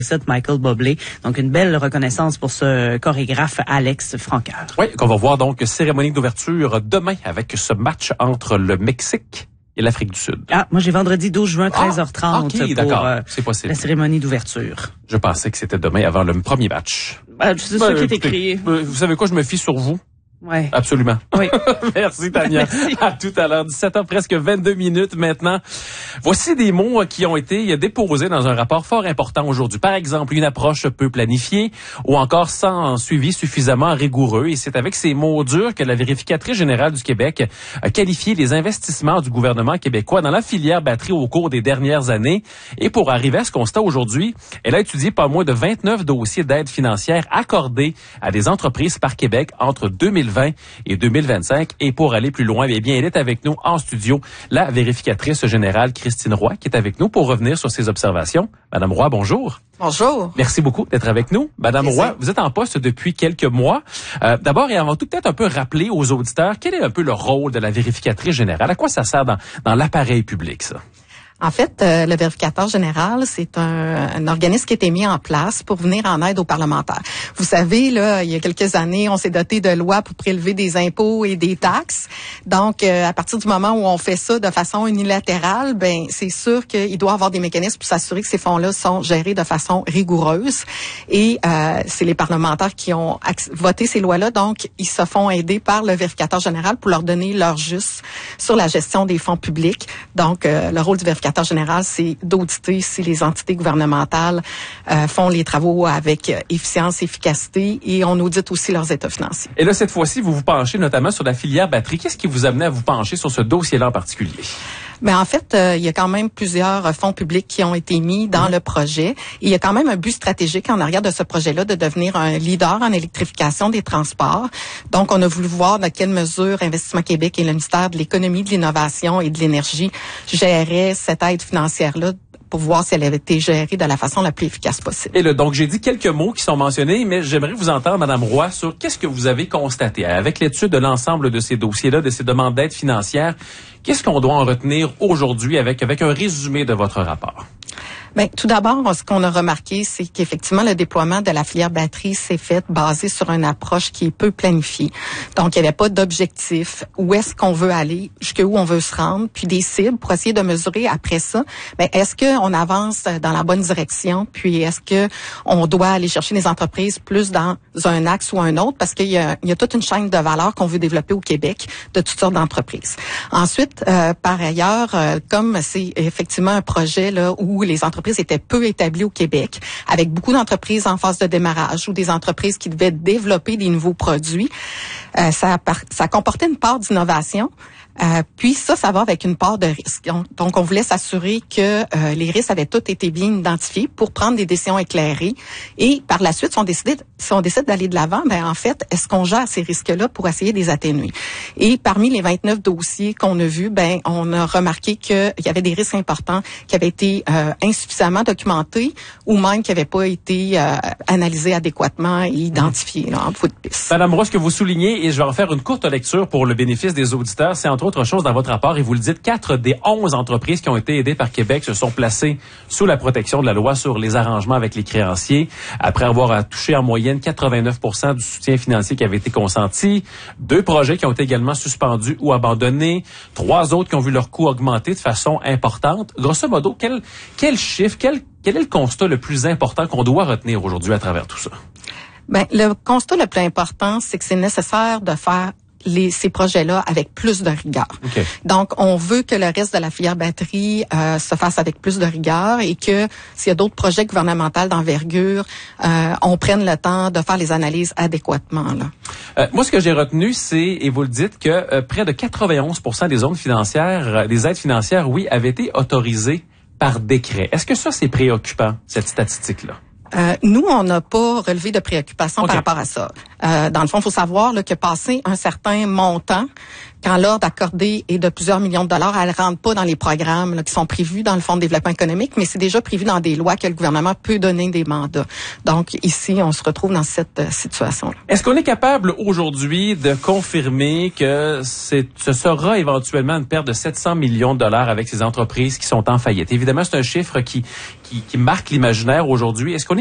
Michael Bublé. Donc, une belle reconnaissance pour ce chorégraphe Alex Francoeur. Oui, qu'on va voir donc cérémonie d'ouverture demain avec ce match entre le Mexique et l'Afrique du Sud. Ah, moi j'ai vendredi 12 juin 13h30 pour c'est possible. La cérémonie d'ouverture. Je pensais que c'était demain avant le premier match. C'est ça qui est écrit. Vous savez quoi, je me fie sur vous. Ouais. Absolument. Oui. Merci Tania. Merci. À tout à l'heure. 17h presque 22 minutes maintenant. Voici des mots qui ont été déposés dans un rapport fort important aujourd'hui. Par exemple, une approche peu planifiée ou encore sans suivi suffisamment rigoureux. Et c'est avec ces mots durs que la vérificatrice générale du Québec a qualifié les investissements du gouvernement québécois dans la filière batterie au cours des dernières années. Et pour arriver à ce constat aujourd'hui, elle a étudié pas moins de 29 dossiers d'aide financière accordés à des entreprises par Québec entre 2020 et 2025. Et pour aller plus loin, eh bien, elle est avec nous en studio, la vérificatrice générale Christine Roy, qui est avec nous pour revenir sur ses observations. Madame Roy, bonjour. Bonjour. Merci beaucoup d'être avec nous. Madame Roy, vous êtes en poste depuis quelques mois. D'abord et avant tout, peut-être un peu rappeler aux auditeurs quel est un peu le rôle de la vérificatrice générale. À quoi ça sert dans l'appareil public, ça? En fait, le vérificateur général, c'est un organisme qui a été mis en place pour venir en aide aux parlementaires. Vous savez, là, il y a quelques années, on s'est doté de lois pour prélever des impôts et des taxes. Donc, à partir du moment où on fait ça de façon unilatérale, ben c'est sûr qu'il doit y avoir des mécanismes pour s'assurer que ces fonds-là sont gérés de façon rigoureuse. Et c'est les parlementaires qui ont voté ces lois-là, donc ils se font aider par le vérificateur général pour leur donner leur juste sur la gestion des fonds publics. Donc, le rôle du vérificateur général, c'est d'auditer si les entités gouvernementales font les travaux avec efficience, efficacité, et on audite aussi leurs états financiers. Et là, cette fois-ci, vous vous penchez notamment sur la filière batterie. Qu'est-ce qui vous amenait à vous pencher sur ce dossier-là en particulier? Mais en fait, il y a quand même plusieurs fonds publics qui ont été mis dans le projet. Et il y a quand même un but stratégique en arrière de ce projet-là de devenir un leader en électrification des transports. Donc, on a voulu voir dans quelle mesure Investissement Québec et le ministère de l'Économie, de l'Innovation et de l'Énergie géraient cette aide financière-là pour voir si elle avait été gérée de la façon la plus efficace possible. Et là, donc, j'ai dit quelques mots qui sont mentionnés, mais j'aimerais vous entendre, Madame Roy, sur qu'est-ce que vous avez constaté avec l'étude de l'ensemble de ces dossiers-là, de ces demandes d'aide financière. Qu'est-ce qu'on doit en retenir aujourd'hui avec un résumé de votre rapport? Bien, tout d'abord, ce qu'on a remarqué, c'est qu'effectivement, le déploiement de la filière batterie s'est fait basé sur une approche qui est peu planifiée. Donc, il n'y avait pas d'objectif. Où est-ce qu'on veut aller, jusqu'où on veut se rendre, puis des cibles pour essayer de mesurer après ça. Bien, est-ce qu'on avance dans la bonne direction, puis est-ce que on doit aller chercher des entreprises plus dans un axe ou un autre, parce qu'il y a toute une chaîne de valeur qu'on veut développer au Québec de toutes sortes d'entreprises. Ensuite, par ailleurs, comme c'est effectivement un projet là où les entreprises étaient peu établies au Québec, avec beaucoup d'entreprises en phase de démarrage ou des entreprises qui devaient développer des nouveaux produits, ça comportait une part d'innovation. Puis ça va avec une part de risque. Donc, on voulait s'assurer que les risques avaient tous été bien identifiés pour prendre des décisions éclairées. Et par la suite, si on décide d'aller de l'avant, ben en fait, est-ce qu'on gère ces risques-là pour essayer de les atténuer? Et parmi les 29 dossiers qu'on a vus, ben on a remarqué qu'il y avait des risques importants qui avaient été insuffisamment documentés ou même qui n'avaient pas été analysés adéquatement et identifiés en bout de piste. Madame Roy, ce que vous soulignez, et je vais en faire une courte lecture pour le bénéfice des auditeurs, c'est entre autres chose dans votre rapport, et vous le dites, 4 des 11 entreprises qui ont été aidées par Québec se sont placées sous la protection de la loi sur les arrangements avec les créanciers, après avoir touché en moyenne 89% du soutien financier qui avait été consenti. 2 projets qui ont été également suspendus ou abandonnés. 3 autres qui ont vu leur coût augmenter de façon importante. Grosso modo, quel chiffre, quel est le constat le plus important qu'on doit retenir aujourd'hui à travers tout ça? Ben, le constat le plus important, c'est que c'est nécessaire de faire ces projets-là avec plus de rigueur. Okay. Donc, on veut que le reste de la filière batterie se fasse avec plus de rigueur et que s'il y a d'autres projets gouvernementaux d'envergure, on prenne le temps de faire les analyses adéquatement. Là. Moi, ce que j'ai retenu, c'est, et vous le dites, que près de 91% des zones financières, des aides financières, oui, avaient été autorisées par décret. Est-ce que ça, c'est préoccupant, cette statistique-là? Nous, on n'a pas relevé de préoccupation par rapport à ça. Dans le fond, il faut savoir là, que passer un certain montant, quand l'ordre accordé est de plusieurs millions de dollars, elle ne rentre pas dans les programmes là, qui sont prévus dans le Fonds de développement économique, mais c'est déjà prévu dans des lois que le gouvernement peut donner des mandats. Donc ici, on se retrouve dans cette situation-là. Est-ce qu'on est capable aujourd'hui de confirmer que ce sera éventuellement une perte de 700 millions de dollars avec ces entreprises qui sont en faillite? Évidemment, c'est un chiffre qui marque l'imaginaire aujourd'hui. Est-ce qu'on